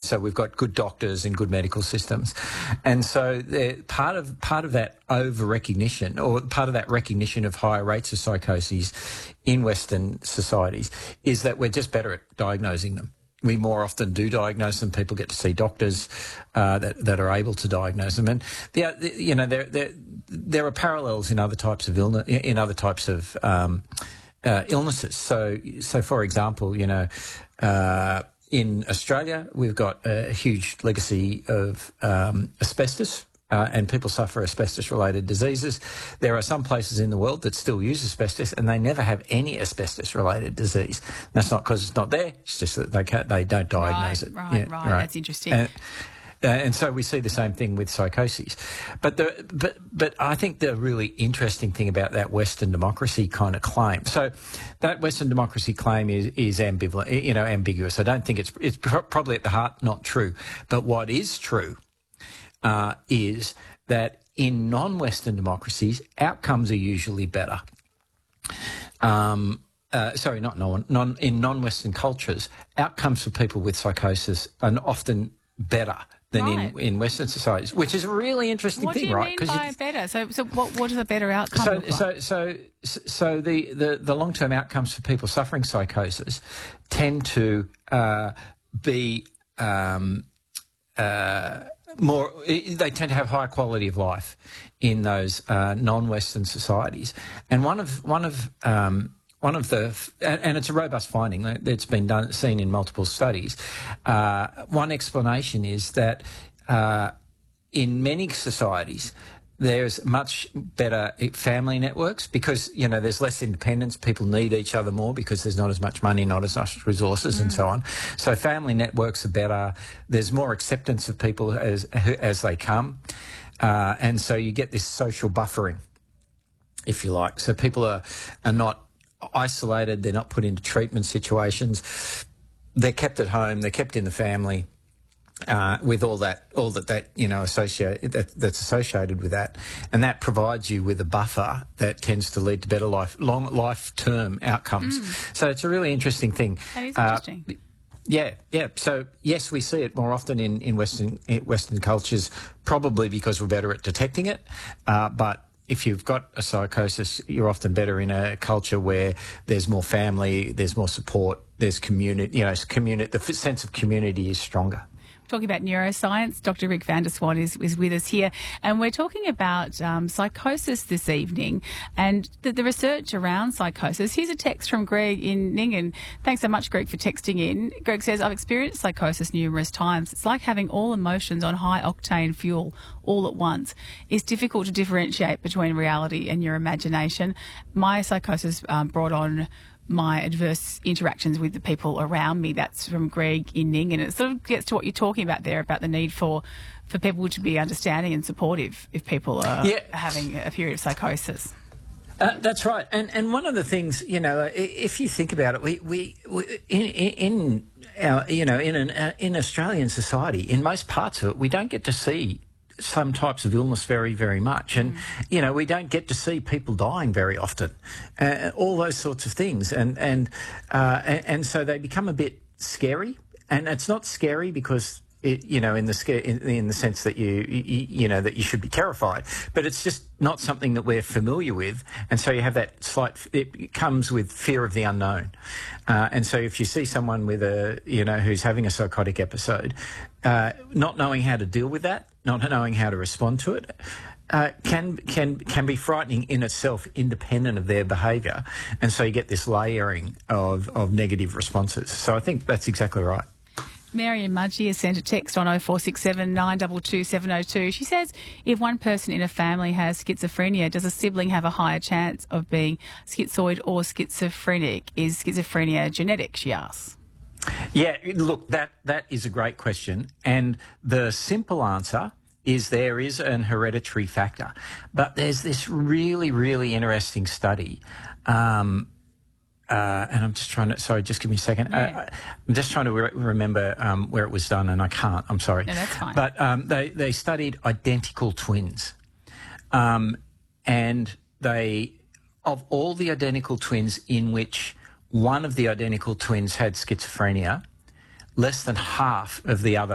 So we've got good doctors and good medical systems. And so part of that over-recognition, or part of that recognition of higher rates of psychoses in Western societies, is that we're just better at diagnosing them. We more often do diagnose them. People get to see doctors that are able to diagnose them, and there are parallels in other types of illnesses. So for example, in Australia, we've got a huge legacy of asbestos. And people suffer asbestos-related diseases. There are some places in the world that still use asbestos, and they never have any asbestos-related disease. That's not because it's not there; it's just that they don't diagnose it. Right. That's interesting. And so we see the same thing with psychoses. But I think the really interesting thing about that Western democracy kind of claim, so that Western democracy claim is ambivalent, ambiguous. I don't think it's probably at the heart not true. But what is true is that in non-Western democracies, outcomes are usually better. In non-Western cultures, outcomes for people with psychosis are often better than in Western societies, which is a really interesting thing, right? What do you mean by better? So what is a better outcome look like? So the long-term outcomes for people suffering psychosis tend to be more. They tend to have higher quality of life in those non-Western societies, and one of the and it's a robust finding that's been seen in multiple studies. One explanation is that in many societies there's much better family networks because, there's less independence. People need each other more because there's not as much money, not as much resources and so on. So family networks are better. There's more acceptance of people as they come. And so you get this social buffering, if you like. So people are not isolated. They're not put into treatment situations. They're kept at home. They're kept in the family. With all that that's associated with that, and that provides you with a buffer that tends to lead to better life-term outcomes. So it's a really interesting thing. That is interesting. Yeah. So yes, we see it more often in Western cultures, probably because we're better at detecting it. But if you've got a psychosis, you're often better in a culture where there's more family, there's more support, there's community. The sense of community is stronger. Talking about neuroscience, Dr. Rick van der Swat is with us here, and we're talking about psychosis this evening and the research around psychosis. Here's a text from Greg in Nyngan. Thanks so much, Greg, for texting in. Greg says, I've experienced psychosis numerous times. It's like having all emotions on high-octane fuel all at once. It's difficult to differentiate between reality and your imagination. My psychosis brought on my adverse interactions with the people around me. That's from Greg in Ning, and it sort of gets to what you're talking about there, about the need for people to be understanding and supportive if people are having a period of psychosis. That's right, and one of the things, if you think about it, we in Australian society, in most parts of it, we don't get to see some types of illness very, very much. And, we don't get to see people dying very often, all those sorts of things. And so they become a bit scary. And it's not scary because in the sense that that you should be terrified, but it's just not something that we're familiar with, and so you have that it comes with fear of the unknown, and so if you see someone with who's having a psychotic episode, not knowing how to deal with that, not knowing how to respond to it, can be frightening in itself, independent of their behaviour, and so you get this layering of negative responses. So I think that's exactly right. Mary in Mudgee has sent a text on 0467 922 702. She says, if one person in a family has schizophrenia, does a sibling have a higher chance of being schizoid or schizophrenic? Is schizophrenia genetic, she asks. Yeah, look, that is a great question. And the simple answer is there is an hereditary factor. But there's this really, really interesting study. And I'm just trying to, sorry, just give me a second. Yeah. I'm just trying to remember where it was done, and I can't. I'm sorry. No, that's fine. But they studied identical twins. And of all the identical twins in which one of the identical twins had schizophrenia, less than half of the other